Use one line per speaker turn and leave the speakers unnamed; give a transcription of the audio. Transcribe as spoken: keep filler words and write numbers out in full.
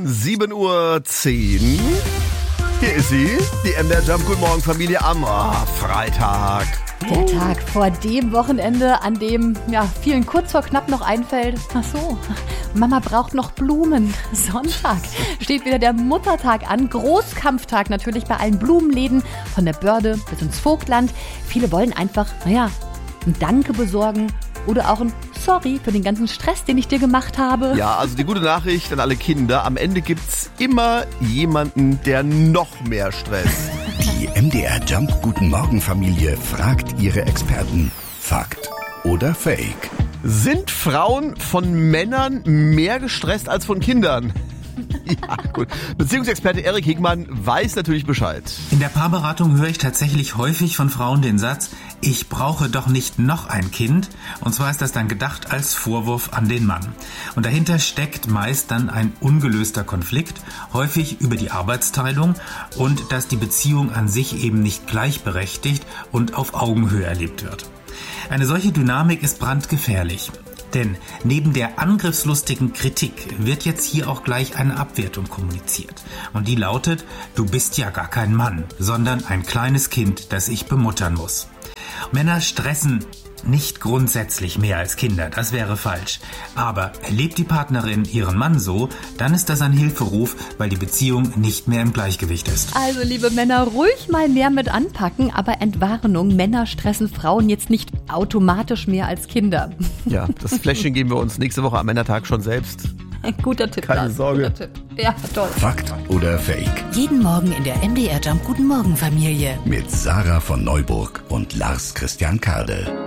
um sieben Uhr zehn. Hier ist sie, die M D R Jump. Guten Morgen, Familie, am oh, Freitag.
Der Tag vor dem Wochenende, an dem ja, vielen kurz vor knapp noch einfällt, ach so, Mama braucht noch Blumen. Sonntag steht wieder der Muttertag an. Großkampftag natürlich bei allen Blumenläden, von der Börde bis ins Vogtland. Viele wollen einfach, naja, ein Danke besorgen oder auch ein Sorry für den ganzen Stress, den ich dir gemacht habe.
Ja, also die gute Nachricht an alle Kinder, am Ende gibt's immer jemanden, der noch mehr Stress.
Die M D R Jump Guten Morgen Familie fragt ihre Experten. Fakt oder Fake?
Sind Frauen von Männern mehr gestresst als von Kindern? Ja, gut. Beziehungsexperte Erik Hegmann weiß natürlich Bescheid.
In der Paarberatung höre ich tatsächlich häufig von Frauen den Satz, ich brauche doch nicht noch ein Kind. Und zwar ist das dann gedacht als Vorwurf an den Mann. Und dahinter steckt meist dann ein ungelöster Konflikt, häufig über die Arbeitsteilung und dass die Beziehung an sich eben nicht gleichberechtigt und auf Augenhöhe erlebt wird. Eine solche Dynamik ist brandgefährlich. Denn neben der angriffslustigen Kritik wird jetzt hier auch gleich eine Abwertung kommuniziert. Und die lautet, du bist ja gar kein Mann, sondern ein kleines Kind, das ich bemuttern muss. Männer stressen nicht grundsätzlich mehr als Kinder, das wäre falsch. Aber erlebt die Partnerin ihren Mann so, dann ist das ein Hilferuf, weil die Beziehung nicht mehr im Gleichgewicht ist.
Also liebe Männer, ruhig mal mehr mit anpacken, aber Entwarnung, Männer stressen Frauen jetzt nicht automatisch mehr als Kinder.
Ja, das Fläschchen geben wir uns nächste Woche am Männertag schon selbst.
Ein guter Tipp.
Keine
Lars.
Sorge.
Guter Tipp. Ja, toll.
Fakt oder Fake?
Jeden Morgen in der M D R Jump Guten Morgen Familie.
Mit Sarah von Neuburg und Lars Christian Kade.